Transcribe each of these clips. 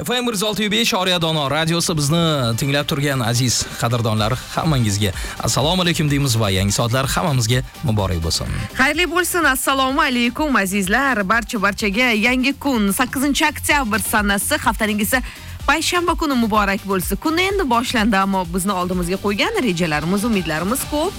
FM 106.5 Oriya Dono radiosi bizni tinglab turgan aziz qadrdonlar hammangizga assalomu alaykum deymiz va yangi soatlar hammamizga muborak bo'lsin. Xayrli bo'lsin. Assalomu alaykum azizlar. Barchaga yangi kun 8-oktyabr sanasi haftaning esa payshanba kuni muborak bo'lsin. Kun endi boshlandi, ammo bizni oldimizga qo'ygan rejalarimiz, umidlarimiz ko'p.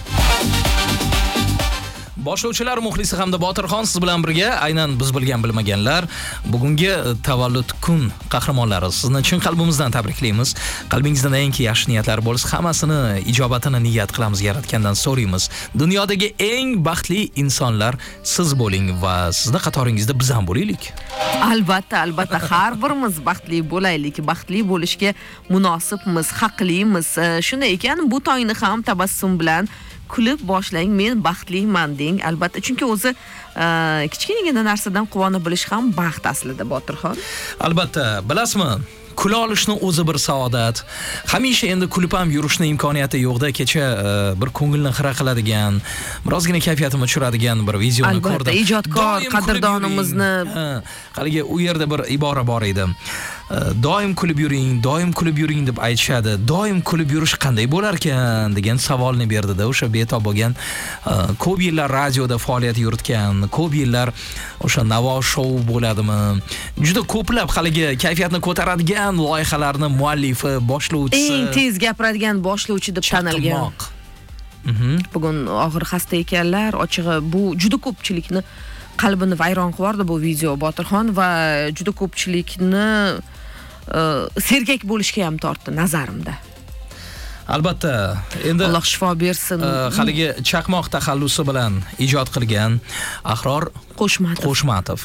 Boshlovchilar muxlisi hamda Botirxon siz bilan birga aynan biz bilgan bilmaganlar bugungi tavallud kun qahramonlari sizni chin qalbimizdan tabriklaymiz. Qalbingizda nayinki yaxshi niyatlar bo'lsa, hammasini ijobatini niyat qilamiz, Yaratgandan so'raymiz. Dunyodagi eng baxtli insonlar siz bo'ling va sizni qatoringizda biz ham bo'laylik. Albatta, har birimiz baxtli bo'laylik. Baxtli bo'lishga munosibmiz, haqlimiz. Shunday ekan, bu tongni ham tabassum bilan kulib boshlang, men baxtliman deng. Albatta, chunki o'zi kichkinagina narsadan quvonib bilish ham baxt aslida, Botirxon. Albatta, bilasizmi? Kula olishni o'zi bir saodat. Hamisha endi kulib ham yurishning imkoniyati yo'qda. Kecha bir ko'ngilni xira qiladigan, birozgina kayfiyatimni tushiradigan bir videoni ko'rdim. Albatta, ijodkor qadrdonimizni haligi u yerda bir ibora bor edi. Doim kulib yuring deb aytishadi. Doim kulib yurish qanday bo'lar ekan degan savolni berdi-da. O'sha betob bo'lgan, ko'p yillar radioda faoliyat yuritgan, ko'p yillar o'sha Navo shou bo'ladimi? Juda ko'plab haligi kayfiyatni ko'taradigan loyihalarning muallifi, boshlovchisi, eng tez gapiradigan boshlovchi deb tanilgan. Bugun og'ir xasta ekanlar. Ochig'i bu juda ko'pchilikni qalbini vayron qilardi bu video, Botirxon, va juda ko'pchilikni sergak bo'lishga ham tortdi nazarimda. Albatta, endi Alloh shifo bersin. Haligi chaqmoq taxallusi bilan ijod qilgan Ahror Qo'shmatov.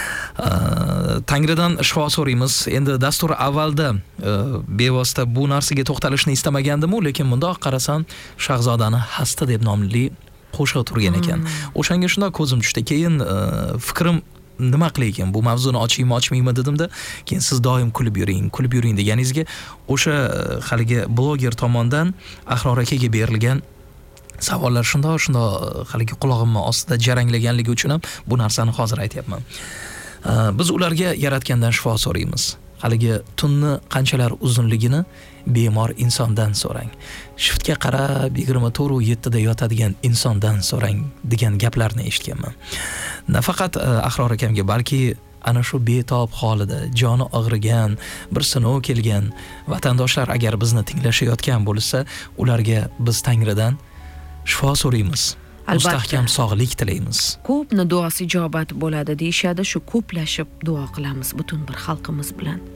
Tangridan shifo so'raymiz. Endi dastur avvalda bevosita bu narsaga to'xtalishni istamagandim-u, lekin bundoq qarasam Shahzodani Hasta deb nomli qo'shiq turgan ekan. O'shanga shunday ko'zim tushdi. Keyin fikrim nima qilay ekan, bu mavzuni ochmaymi dedimda, keyin siz doim kulib yuring deganingizga o'sha haligi bloger tomonidan Ahror akaga berilgan savollar shunday haligi qulog'imni ostida jaranglaganligi uchun ham bu narsani hozir aytyapman. Biz ularga Yaratgandan shifo so'raymiz. Haligi tunni qanchalar uzunligini bemor insondan so'rang. Shiftga qarab 24:07 da yotadigan insondan so'rang degan gaplarni eshitganman. Nafaqat Ahror akamga, balki ana shu betob holida joni og'rigan, bir sinov kelgan vatandoshlar agar bizni tinglashayotgan bo'lsa, ularga biz Tangridan shifo so'raymiz. Mustahkam sog'lik tilaymiz. Ko'pni duosi ijobat bo'ladi deyshadi. Shu ko'plashib duo qilamiz butun bir xalqimiz bilan.